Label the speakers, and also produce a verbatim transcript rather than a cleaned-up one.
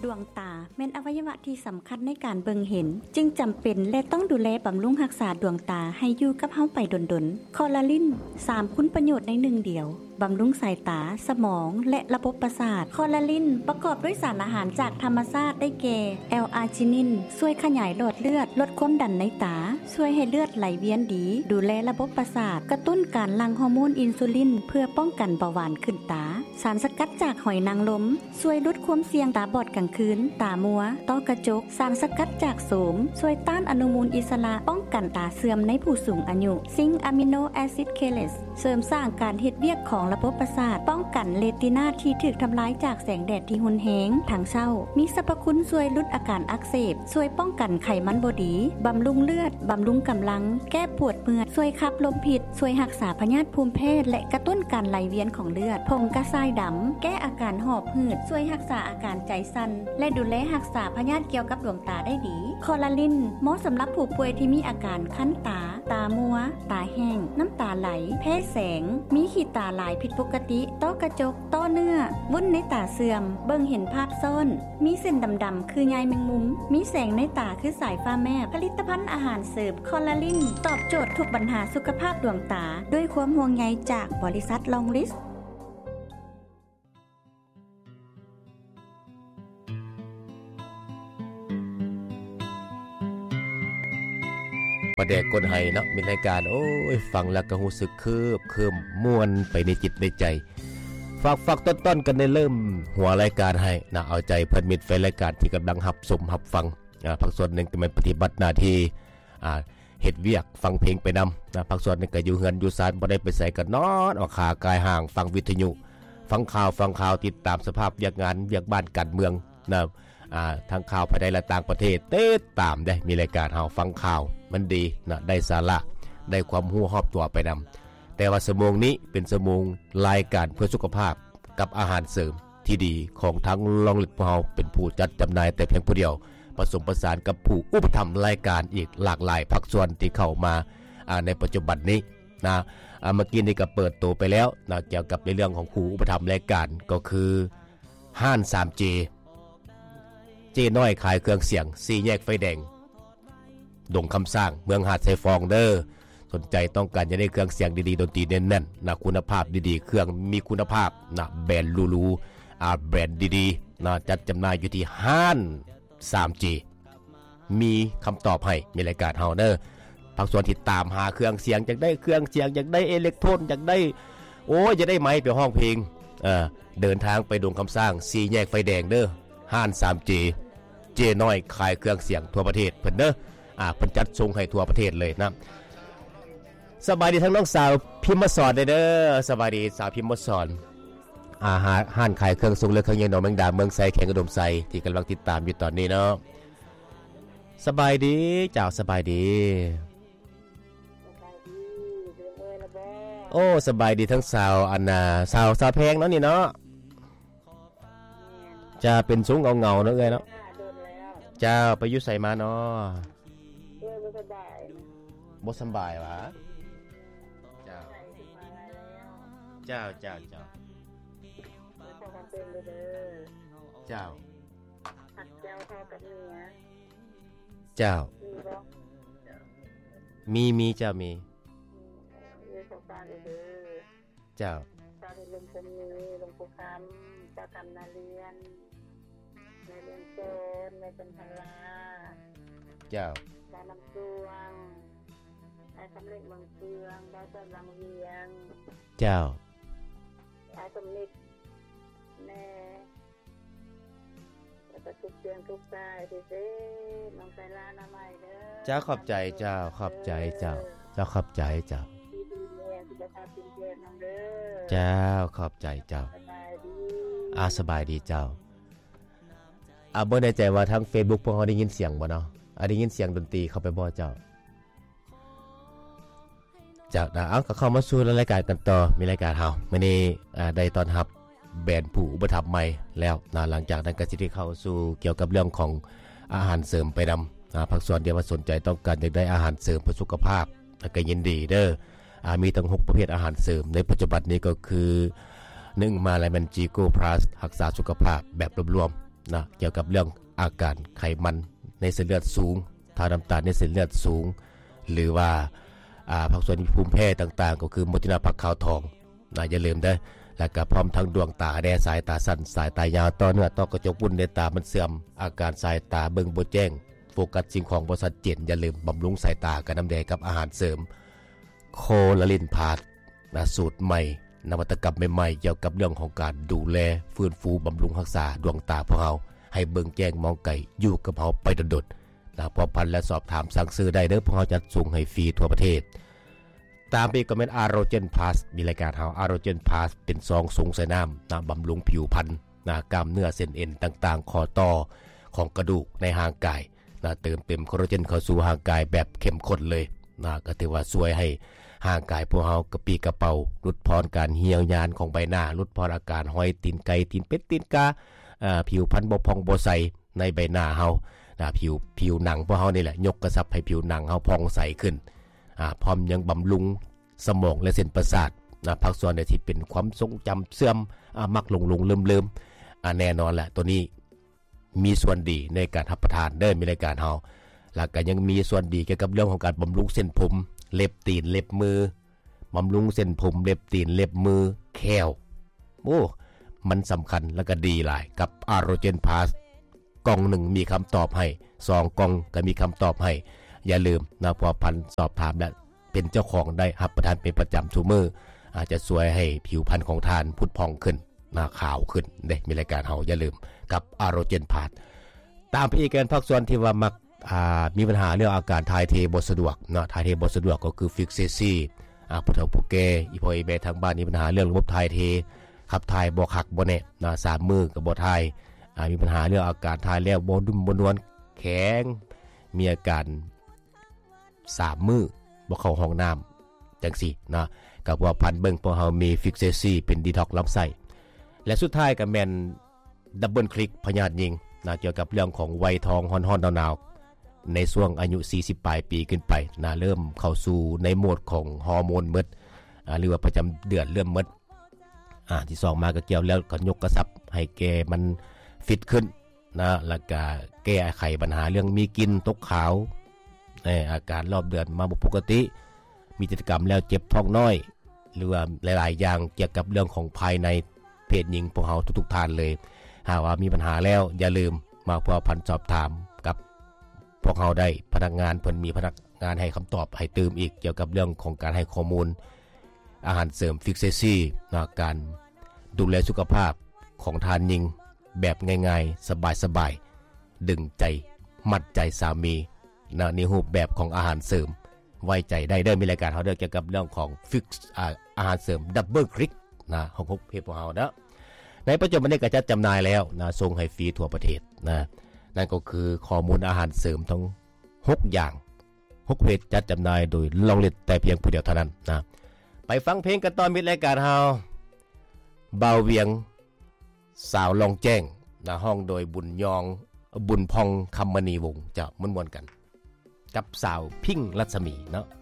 Speaker 1: วงตาแม่นอวัยวะที่สำคัญในการเบิ่งเห็นจึงจำเป็นและต้องดูแลบำรุงรักษาดวงตาให้อยู่กับเฮาไปดนๆคอลลาจินสามคุณประโยชน์ในหนึ่งเดียวบำรุงสายตาสมองและระบบประสาทคอลลาจินประกอบด้วยสารอาหารจากธรรมชาติได้แก่แอลอาร์จินินช่วยขยายหลอดเลือดลดความดันในตาช่วยให้เลือดไหลเวียนดีดูแลระบบประสาทกระตุ้นการหลั่งฮอร์โมนอินซูลินเพื่อป้องกันเบาหวานขึ้นตาสารสกัดจากหอยนางรมช่วยลดความเสี่ยงตาบอดกลางคืนตามัวต้อกระจกสารสกัดจากโสมช่วยต้านอนุมูลอิสระป้องกันตาเสื่อมในผู้สูงอายุซิงค์อะมิโนแอซิดเคเลสเสริมสร้างการเฮ็ดเวียกของระบบประสาทป้องกันเรตินาที่ถูกทำลายจากแสงแดดที่รุนแรงทางเช้ามีสรรพคุณช่วยลดอาการอักเสบช่วยป้องกันไขมันบ่ดีบำรุงเลือดบำรุงกำลังแก้ปวดเมื่อยช่วยขับลมพิษช่วยรักษาพยาธิภูมิแพ้และกระตุ้นการไหลเวียนของเลือดผงกระชายดำแก้อาการหอบหืดช่วยรักษาอาการใจสั่นและดูแลรักษาพยาธิเกี่ยวกับดวงตาได้ดีคอลลาจินเหมาะสำหรับผู้ป่วยที่มีอาการคั้นตาตามัวตาแห้งน้ำตาไหลแพ้แสงมีขีดตาหลายผิดปกติต้อกระจกต้อเนื้อวุ้นในตาเสื่อมเบิ่งเห็นภาพซ้อนมีเส้นดำๆคือใยแมงมุมมีแสงในตาคือสายฟ้าแมบผลิตภัณฑ์อาหารเสริมคอลลาจินตอบโจทย์ทุกปัญหาสุขภาพดวงตาด้วยความห่วงใยจากบริษัทลองลิส
Speaker 2: ประเดกคนไห้เนาะมีรายการโอ้ยฟังแล้วก็รู้สึกคืบคืมม่วนไปในจิตในใจฝากฝากต้นๆกันได้เริ่มหัวรายการให้นะเอาใจเพิ่นมิตรแฟนรายการที่กำลังรับชมรับฟังอ่าภาคส่วนหนึงก็เป็นปฏิบัติหน้าที่อ่าเฮ็ดเวียกฟังเพลงไปนำนะภาคส่วนนึงก็อยู่เฮือนอยู่ศาลบ่ได้ไปไสก็นอนออกขากายห่างฟังวิทยุฟังข่าวฟังข่าวติดตามสภาพเวียกงานเวียกบ้านการเมืองนะอ่าทางข่าวภายในและต่างประเทศติดตามได้มีรายการเฮาฟังข่าวมันดีนะได้สาระได้ความรู้รอบตัวไปนำแต่ว่าชั่วโมงนี้เป็นชั่วโมงรายการเพื่อสุขภาพกับอาหารเสริมที่ดีของทั้งลองลิดพวกเราเป็นผู้จัดจำหน่ายแต่เพียงผู้เดียวผสมผสานกับผู้อุปถัมภ์รายการอีกหลากหลายภาคส่วนที่เข้ามาในปัจจุบันนี้นะเมื่อกี้นี่ก็เปิดตัวไปแล้วนะเกี่ยวกับในเรื่องของผู้อุปถัมภ์รายการก็คือห้าน ทรี เจ เจน้อยขายเครื่องเสียงสี่แยกไฟแดงดงคำสร้างเมืองหาดไซฟองเด้อสนใจต้องการจะได้เครื่องเสียงดีๆดนตรีแน่นๆนะคุณภาพดีๆเครื่องมีคุณภาพนะแบรนด์หรูๆอ่าแบรนด์ดีๆนะจัดจำหน่ายอยู่ที่ห้าน ทรี เจ มีคำตอบให้มีรายการเฮาเด้อภาคส่วนที่ตามหาเครื่องเสียงอยากได้เครื่องเสียงอยากได้อิเล็กโทรนอยากได้โอ้ยจะได้ไมค์ไปห้องเพลงเอ่อเดินทางไปดงคำสร้างสี่แยกไฟแดงเด้อห้าน ทรี เจ เจน้อยขายเครื่องเสียงทั่วประเทศเพิ่นเด้ออ่าเพิ่นจัดส่งให้ทั่วประเทศเลยนะสบายดีทั้งน้องสาวพิมพ์มาสอนเด้อสบายดีสาวพิมพ์มาสอนอาหารห้านขายเครื่องทรงเรือเครื่องยนต์หนองแมงดาเมืองไซแข่งอุดมไซที่กำลังติดตามอยู่ตอนนี้เนาะสบายดีเจ้าสบายดีโอ้สบายดีทั้งสาวอันน่ะสาวสาวแพงเนาะนี่เนาะจะเป็นสูงเงาๆเนาะเอ้ยเนาะเจ้าไปอยู่ไสมาเนาะเออบ่สบายบ่สบายวะเจ้าเจ้าเจ้าเจ้าเจ้าหักเจ้าเท่ากับเมียเจ้ามีมีเจ้ามีเจ้าตาลงชมีลงภูคำเจ้าคำนาเรียนในเรียนโซนในเป็นพลาเจ้าตาลำตวงไอ้สำเร็จเมืองเฟืองได้เจ้าลำเวียงเจ้าไอ้สมนิดแม่แล้วก็ทุกเดือนทุกใจที่เซ่น้องไซลาหน้าใหม่เด้อเจ้าขอบใจเจ้าขอบใจเจ้าเจ้าขอบใจเจ้าเจ้าขอบใจเจ้าอาสบายดีเจ้าอาบ่แน่ใจว่าทาง Facebook พวกเฮาได้ยินเสียงบ่เนาะอ่าได้ยินเสียงดนตรีเข้าไปบ่เจ้าเจ้านะเอาก็เข้ามาสู่รายการกันต่อมีรายการเฮามื้อนี้อ่าได้ต้อนรับแบรนด์ผู้อุปถัมภ์ใหม่แล้วนะหลังจากนั้นก็สิได้เข้าสู่เกี่ยวกับเรื่องของอาหารเสริมไปนำนะภาคส่วนเดียวว่าสนใจต้องการอยากได้อาหารเสริมเพื่อสุขภาพก็ยินดีเด้ออ่ามีทั้งหกประเภทอาหารเสริมในปัจจุบันนี้ก็คือหนึ่งมาลายแมนจีโกพลัสรักษาสุขภาพแบบรวมนะเกี่ยวกับเรื่องอาการไขมันในเส้นเลือดสูงทางน้ำตาลในเส้นเลือดสูงหรือว่าอ่าภาคส่วนภูมิแพ้ต่างๆก็คือมดนาผักขาวทองนะอย่าลืมเด้อแล้วก็พร้อมทั้งดวงตาแดสายตาสั้นสายตายาวต่อเนื่องต่อกระจกบุ้นในตามันเสื่อมอาการสายตาเบิ่งบ่แจ้งโฟกัสสิ่งของบ่ชัดเจนอย่าลืมบำรุงสายตากับน้ำแดงกับอาหารเสริมโคลาลินพาร์ทนะสูตรใหม่นวัตกรรมใหม่ๆเกี่ยวกับเรื่องของการดูแลฟื้นฟูบำรุงรักษาดวงตาพวกเราให้เบิ่งแจ้งมองไกลอยู่กับเฮาไปดดๆนะพอพันและสอบถามสั่งซื้อได้เด้อพวกเฮาจัดส่งให้ฟรีทั่วประเทศตามไปก็เป็น Arogen Plus มีรายการเฮา Arogen Plus เป็นซองสูงใส่น้ำนะบำรุงผิวพรรณนะกล้ามเนื้อเส้นเอ็นต่างๆข้อต่อของกระดูกในร่างกายนะเติมเต็มคอลลาเจนเข้าสู่ร่างกายแบบเข้มข้นเลยนะก็ถือว่าช่วยให้ร่างกายพวกเฮากระปรี้กระเป๋าลดพรการเหี่ยวยานของใบหน้าลดพรอาการห้อยตีนไก่ตีนเป็ดตีนกาอ่าผิวพรรณบ่พองบ่ใสในใบหน้าเฮานะผิวผิวหนังพวกเฮานี่แหละยกกระชับให้ผิวหนังเฮาพองใสขึ้นอ่าพร้อมยังบำรุงสมองและเส้นประสาทนะภาคส่วนที่เป็นความทรงจำเสื่อมอ่ามักหลงๆลืมๆอ่าแน่นอนแหละตัวนี้มีส่วนดีในการรับประทานเด้อมีรายการเฮาแล้วก็ยังมีส่วนดีเกี่ยวกับเรื่องของการบำรุงเส้นผมเล็บตีนเล็บมือบำรุงเส้นผมเล็บตีนเล็บมือแขวโอ้มันสำคัญแล้วก็ดีหลายกับ Arogen Plus กล่องหนึ่งมีคำตอบให้สองกล่องก็มีคำตอบให้อย่าลืมนะพอพันสอบถามและเป็นเจ้าของได้รับประทานเป็นประจำทุกมื้ออาจจะช่วยให้ผิวพรรณของทานพุดพองขึ้นหน้าขาวขึ้นเด้มีรายการเฮาอย่าลืมกับ Arogen Plus ตามไปอีกกันภาคส่วนที่ว่ามักมีปัญหาเรื่องอาการถ่ายเทบ่สะดวกเนาะถ่ายเทบ่สะดวกก็คือฟิกเซซี่อ่าผู้เฒ่าผู้แก่อีพ่ออีแม่ทางบ้านมีปัญหาเรื่องระบบถ่ายเทขับถ่ายบ่คักบ่แน่นะสามมือก็บ่ถ่ายอ่ามีปัญหาเรื่องอาการถ่ายแล้วบ่ดุ่มบ่นวลแข็งมีอาการสามมือบ่เข้าห้องน้ำจังซี่นะก็ว่าพันเบิ่งพวกเฮามีฟิกเซซี่เป็นดีท็อกซ์ลำไส้และสุดท้ายก็แม่นดับเบิลคลิกพยาธิหญิงนะเกี่ยวกับเรื่องของวัยทองฮ้อนๆหนาวๆในช่วงอายุสี่สิบปลายปีขึ้นไปนะเริ่มเข้าสู่ในโหมดของฮอร์โมนหมดอ่าหรือว่าประจำเดือนเริ่มหมดอ่าที่สองมาก็เกี่ยวแล้วก็ยกกระสับให้แกมันฟิตขึ้นนะแล้วก็แก้ไขปัญหาเรื่องมีกินตกขาวเอ่ออาการรอบเดือนมาบ่ปกติมีกิจกรรมแล้วเจ็บท้องน้อยหรือว่าหลายๆอย่างเกี่ยวกับเรื่องของภายในเพศหญิงพวกเฮาทุกๆท่านเลยหากว่ามีปัญหาแล้วอย่าลืมมาพอพันสอบถามกับพวกเฮาได้พนักงานเพิ่นมีพนักงานให้คำตอบให้เติมอีกเกี่ยวกับเรื่องของการให้ข้อมูลอาหารเสริมฟิกเซซี่นะการดูแลสุขภาพของทานหญิงแบบง่ายๆสบายๆดึงใจมัดใจสามีนะในรูปแบบของอาหารเสริมไว้ใจได้เด้อมีรายการเฮาเด้อเกี่ยวกับเรื่องของฟิกอ่าอาหารเสริมดับเบิลคลิกนะของพวกเพจพวกเฮาเด้อในปัจจุบันนี้ก็จัดจำหน่ายแล้วนะส่งให้ฟรีทั่วประเทศนะนั่นก็คือข้อมูลอาหารเสริมทั้งหกอย่างหกเพจจัดจำหน่ายโดยลองเล็ดแต่เพียงผู้เดียวเท่านั้นนะไปฟังเพลงกันตอนมิดรายการเฮาบ่าวเวียงสาวลองแจ้งนะห้องโดยบุญยองบุญพองคำมณีวงศ์จะม่วนๆกันกับสาวพิงค์รัศมีเนาะ